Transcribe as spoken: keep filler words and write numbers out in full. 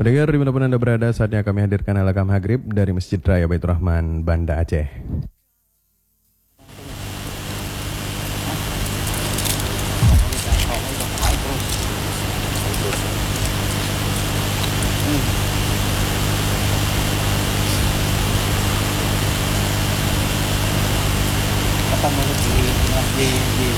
Pendengar dimanapun Anda berada, saatnya kami hadirkan Alaqam Maghrib dari Masjid Raya Baitur Rahman, Banda Aceh. Apa mau di di